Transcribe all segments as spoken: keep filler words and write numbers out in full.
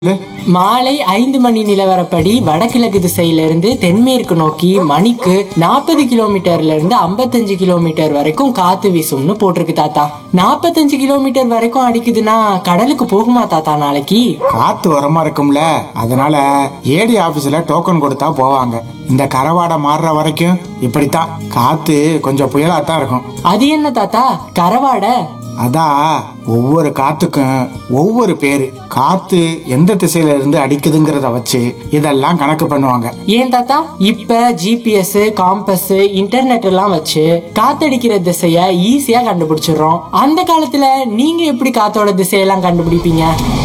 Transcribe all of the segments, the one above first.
மாலை ஐந்து மணி நிலவரப்படி வடகிழக்கு திசையிலிருந்து தென்மேற்கு நோக்கி மணிக்கு நாற்பது கிலோமீட்டர்ல இருந்து ஐம்பத்தஞ்சு கிலோமீட்டர் வரைக்கும் காத்து வீசும்னு போட்டிருக்கு தாத்தா. நாற்பத்தஞ்சு கிலோமீட்டர் வரைக்கும் அடிக்குதுன்னா கடலுக்கு போகுமா தாத்தா நாளைக்கு? காத்து வரமா இருக்கும்ல, அதனால ஏடி ஆபீஸ்ல டோக்கன் கொடுத்தா போவாங்க. இந்த கரவாடை மாறுற வரைக்கும் இப்படித்தான், காத்து கொஞ்சம் புயலாத்தான் இருக்கும். அது என்ன தாத்தா கரவாடை? அதான் ஒவ்வொரு காத்துக்கும் ஒவ்வொரு பேரு. காத்து எந்த திசையில இருந்து அடிக்குதுங்கிறத வச்சு இதெல்லாம் கணக்கு பண்ணுவாங்க. ஏன் தாத்தா இப்ப ஜிபிஎஸ் காம்பஸ் இன்டர்நெட் எல்லாம் வச்சு காத்தடிக்கிற திசைய ஈஸியா கண்டுபிடிச்சிடுறோம். அந்த காலத்துல நீங்க எப்படி காத்தோட திசையெல்லாம் கண்டுபிடிப்பீங்க?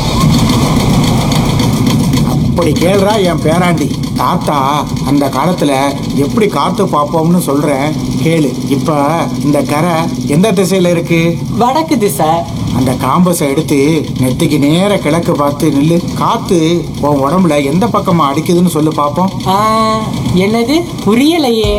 அப்படி கேள்றா என் பேராண்டி. தாத்தா அந்த காலத்துல எப்படி காத்து பார்ப்போம்னு சொல்றேன் கேளு. இப்ப இந்த கரை எந்த திசையில இருக்கு? வடக்கு திசை. அந்த காம்பஸை எடுத்து நெத்திக்கு நேர கிழக்கு பார்த்து நில்லு. காத்து உன் உடம்புல எந்த பக்கமா அடிக்குதுன்னு சொல்லு பாப்போம். ஆ, என்னது புரியலையே.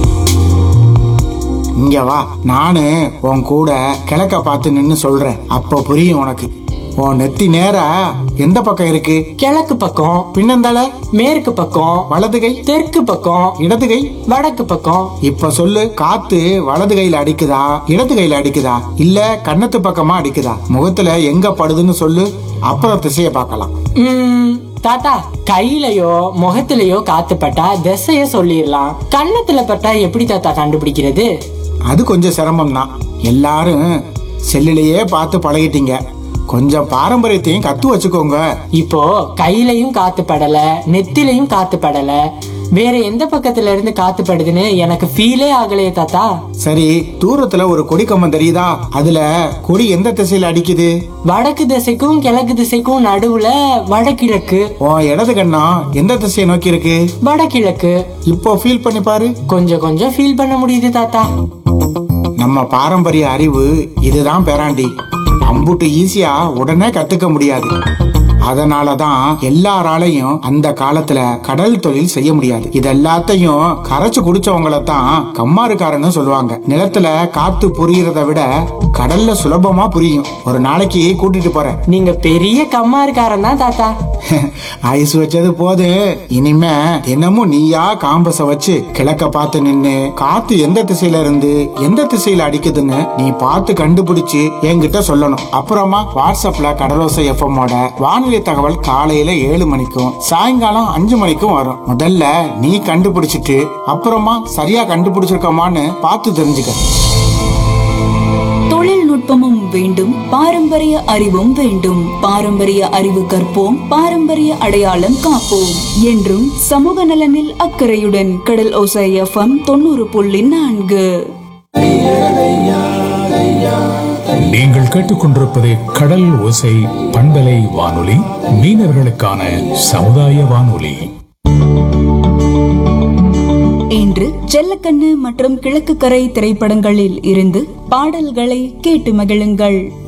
இங்க வா, நானு உன் கூட கிழக்க பார்த்து நின்னு சொல்றேன், அப்ப புரியும் உனக்கு. உன் நெத்தி நேரா எந்த பக்கம் இருக்கு? கிழக்கு பக்கம். பின்னந்தால மேற்கு பக்கம். வலது கை தெற்கு பக்கம். இடது கை வடக்கு பக்கம். இப்ப சொல்லு, காத்து வலது கையில அடிக்குதா இடது கையில அடிக்குதா இல்ல கன்னத்து பக்கமா அடிக்குதா? முகத்துல எங்க படுதுன்னு சொல்லு, அப்புறம் திசைய பார்க்கலாம். ம், தாத்தா கையிலயோ முகத்திலயோ காத்து பட்டா திசைய சொல்லிடலாம். கன்னத்துல பட்டா எப்படி தாத்தா கண்டுபிடிக்கிறது? அது கொஞ்சம் சிரமம் தான். எல்லாரும் செல்லிலேயே பார்த்து பழகிட்டீங்க. கொஞ்சம் பாரம்பரியத்தையும் கத்து வச்சுக்கோங்க. இப்போ கையிலயும் காத்து படல, நெத்திலையும் காத்து படல, வேற எந்த பக்கத்துல இருந்து காத்து படுதுன்னு எனக்கு ஃபீலே ஆகலையே தாத்தா. சரி, தூரத்துல ஒரு கொடி கம்பம் தெரியுதா? அதுல கொடி எந்த திசையில அடிக்குது? வடக்கு திசைக்கும் கிழக்கு திசைக்கும் நடுவுல வடகிழக்கு. உன் இடது கண்ணா எந்த திசையை நோக்கி இருக்கு? வடகிழக்கு. இப்போ ஃபீல் பண்ணி பாரு. கொஞ்சம் கொஞ்சம் ஃபீல் பண்ண முடியுது தாத்தா. நம்ம பாரம்பரிய அறிவு இதுதான் பேராண்டி. அம்புட்டு ஈஸியா உடனே கத்துக்க முடியாது. அதனாலதான் எல்லாராலையும் அந்த காலத்துல கடல் தொழில் செய்ய முடியாது. இது எல்லாத்தையும் கரைச்சு குடிச்சவங்கள தான் கம்மாருக்காரன்னு சொல்லுவாங்க. நிலத்துல காத்து புரியறத விட கடல்ல சுலபமா புரியும். ஒரு நாளைக்கு கூட்டிட்டு போறேன். நீங்க பெரிய கம்மாருக்காரன் தான் தாத்தா. ஐஸ் வச்சது போது, இனிமே தினமும் நீயா காம்பஸ வச்சு கிழக்க பார்த்து நின்னு காத்து எந்த திசையில இருந்து எந்த திசையில அடிக்குதுன்னு நீ பார்த்து கண்டுபிடிச்சு என்கிட்ட சொல்லணும். அப்புறமா வாட்ஸ்அப்ல கடலோசை எஃப்எம்மோட வானிலை தகவல் காலையில ஏழு மணிக்கும் சாயங்காலம் அஞ்சு மணிக்கும் வரும். முதல்ல நீ கண்டுபிடிச்சிட்டு அப்புறமா சரியா கண்டுபிடிச்சிருக்கோமான்னு பார்த்து தெரிஞ்சுக்க. தொழில்நுட்பமும் வேண்டும், பாரம்பரிய அறிவும் வேண்டும். பாரம்பரிய அறிவு கற்போம், பாரம்பரிய அடையாளம் காப்போம் என்றும் சமூக நலனில் அக்கறையுடன் கடல் ஓசை எஃப்எம் தொண்ணூறு புள்ளி நான்கு. நீங்கள் கேட்டுக்கொண்டிருப்பது கடல் ஓசை பண்பலை வானொலி, மீனவர்களுக்கான சமுதாய வானொலி. இன்று ஜல்லக்கண்ணு மற்றும் கிழக்கு கரை திரைப்படங்களில் இருந்து பாடல்களை கேட்டு மகிழுங்கள்.